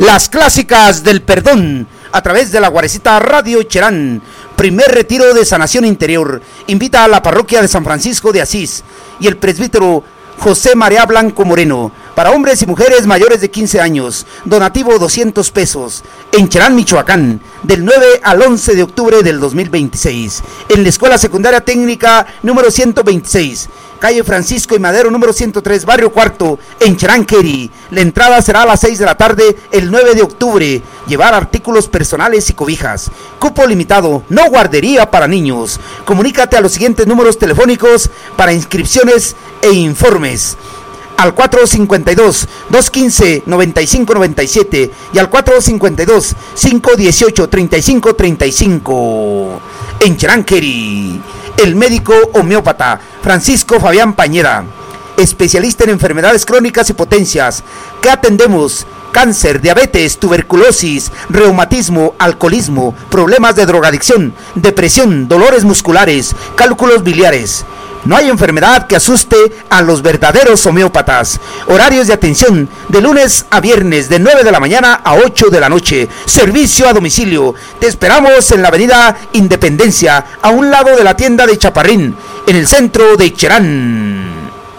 Las clásicas del perdón a través de la Guarecita Radio Cherán. Primer retiro de sanación interior. Invita a la parroquia de San Francisco de Asís y el presbítero José María Blanco Moreno. Para hombres y mujeres mayores de 15 años. Donativo 200 pesos. En Cherán, Michoacán. Del 9 al 11 de octubre del 2026. En la Escuela Secundaria Técnica número 126. Calle Francisco y Madero número 103, Barrio Cuarto, en Cherán-Querí. La entrada será a las 6 de la tarde el 9 de octubre. Llevar artículos personales y cobijas. Cupo limitado, no guardería para niños. Comunícate a los siguientes números telefónicos para inscripciones e informes. Al 452-215-9597 y al 452-518-3535. En Cherán-Querí. El médico homeópata Francisco Fabián Pañera, especialista en enfermedades crónicas y potencias, que atendemos cáncer, diabetes, tuberculosis, reumatismo, alcoholismo, problemas de drogadicción, depresión, dolores musculares, cálculos biliares. No hay enfermedad que asuste a los verdaderos homeópatas. Horarios de atención de lunes a viernes de 9 de la mañana a 8 de la noche. Servicio a domicilio. Te esperamos en la avenida Independencia, a un lado de la tienda de Chaparrín, en el centro de Cherán.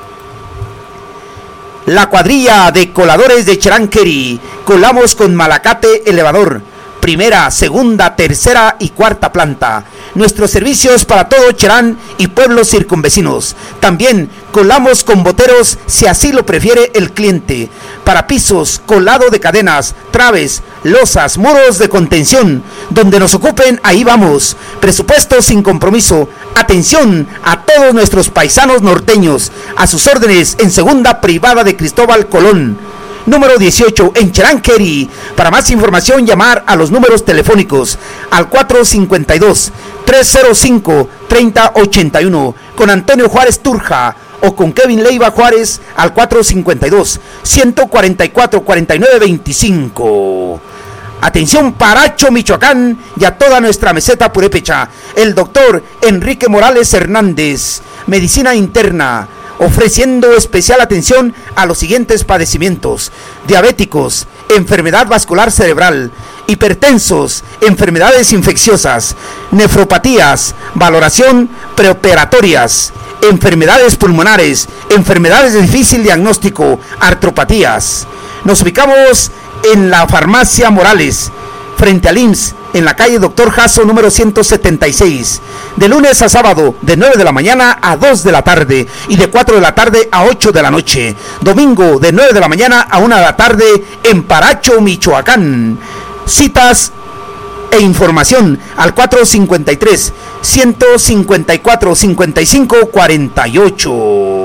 La cuadrilla de coladores de Cherán-Querí. Colamos con Malacate elevador. Primera, segunda, tercera y cuarta planta. Nuestros servicios para todo Cherán y pueblos circunvecinos. También colamos con boteros si así lo prefiere el cliente. Para pisos, colado de cadenas, traves, losas, muros de contención. Donde nos ocupen, ahí vamos. Presupuesto sin compromiso. Atención a todos nuestros paisanos norteños. A sus órdenes en segunda privada de Cristóbal Colón. Número 18, en Cherán-Querí. Para más información, llamar a los números telefónicos al 452-305-3081 con Antonio Juárez Turja o con Kevin Leiva Juárez al 452-144-4925. Atención Paracho, Michoacán y a toda nuestra meseta purépecha. El doctor Enrique Morales Hernández, medicina interna, ofreciendo especial atención a los siguientes padecimientos: diabéticos, enfermedad vascular cerebral, hipertensos, enfermedades infecciosas, nefropatías, valoración preoperatorias, enfermedades pulmonares, enfermedades de difícil diagnóstico, artropatías. Nos ubicamos en la Farmacia Morales, frente al IMSS, en la calle Doctor Jasso número 176, de lunes a sábado, de 9 de la mañana a 2 de la tarde, y de 4 de la tarde a 8 de la noche, domingo de 9 de la mañana a 1 de la tarde, en Paracho, Michoacán. Citas e información al 453-154-5548.